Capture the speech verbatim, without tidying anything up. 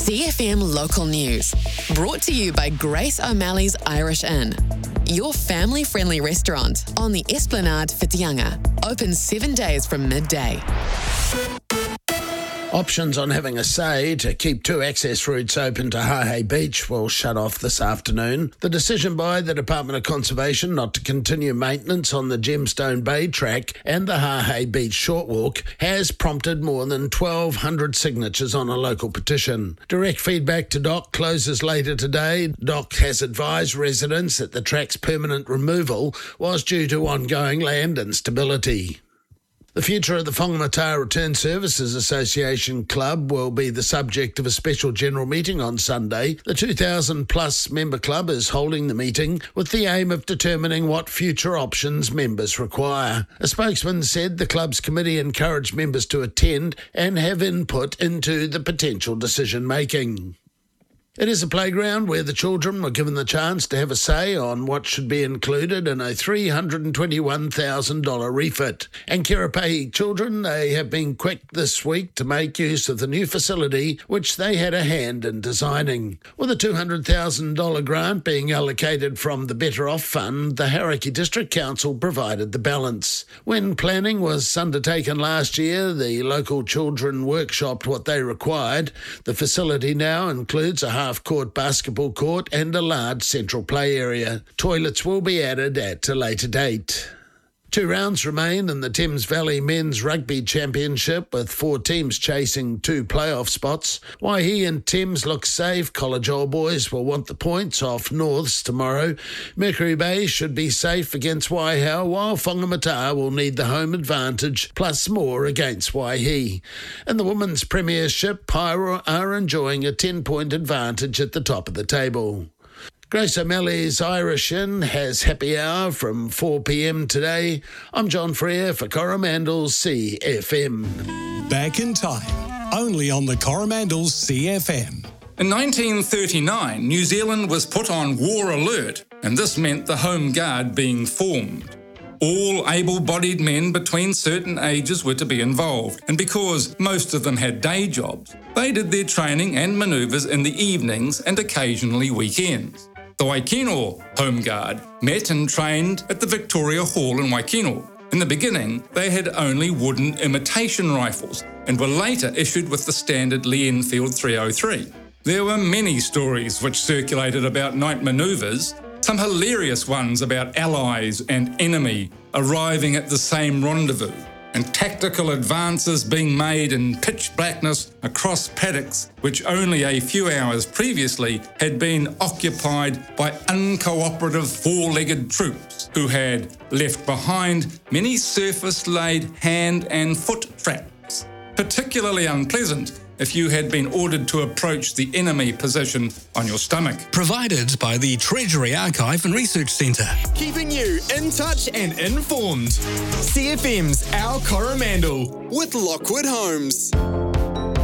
C F M Local News, brought to you by Grace O'Malley's Irish Inn, your family-friendly restaurant on the Esplanade Whitianga, open seven days from midday. Options on having a say to keep two access routes open to Hahei Beach will shut off this afternoon. The decision by the Department of Conservation not to continue maintenance on the Gemstone Bay track and the Hahei Beach shortwalk has prompted more than twelve hundred signatures on a local petition. Direct feedback to D O C closes later today. D O C has advised residents that the track's permanent removal was due to ongoing land instability. The future of the Whangamata Return Services Association Club will be the subject of a special general meeting on Sunday. The two thousand plus member club is holding the meeting with the aim of determining what future options members require. A spokesman said the club's committee encouraged members to attend and have input into the potential decision-making. It is a playground where the children were given the chance to have a say on what should be included in a three hundred twenty-one thousand dollars refit. And Kirrapahi children, they have been quick this week to make use of the new facility, which they had a hand in designing. With a two hundred thousand dollars grant being allocated from the Better Off Fund, the Hauraki District Council provided the balance. When planning was undertaken last year, the local children workshopped what they required. The facility now includes a half-court basketball court and a large central play area. Toilets will be added at a later date. Two rounds remain in the Thames Valley Men's Rugby Championship, with four teams chasing two playoff spots. Waihi and Thames look safe. College Old Boys will want the points off Norths tomorrow. Mercury Bay should be safe against Waihau, while Whangamata will need the home advantage, plus more against Waihi. In the Women's Premiership, Pyro are enjoying a ten-point advantage at the top of the table. Grace O'Malley's Irish Inn has happy hour from four p.m. today. I'm John Freer for Coromandel's C F M. Back in time, only on the Coromandel's C F M. In nineteen thirty-nine, New Zealand was put on war alert, and this meant the Home Guard being formed. All able-bodied men between certain ages were to be involved, and because most of them had day jobs, they did their training and manoeuvres in the evenings and occasionally weekends. The Waikino Home Guard met and trained at the Victoria Hall in Waikino. In the beginning, they had only wooden imitation rifles and were later issued with the standard Lee Enfield three oh three. There were many stories which circulated about night manoeuvres, some hilarious ones about allies and enemy arriving at the same rendezvous, and tactical advances being made in pitch blackness across paddocks which only a few hours previously had been occupied by uncooperative four-legged troops who had left behind many surface-laid hand and foot traps, particularly unpleasant if you had been ordered to approach the enemy position on your stomach. Provided by the Treasury Archive and Research Centre. Keeping you in touch and informed. C F M's Our Coromandel with Lockwood Homes.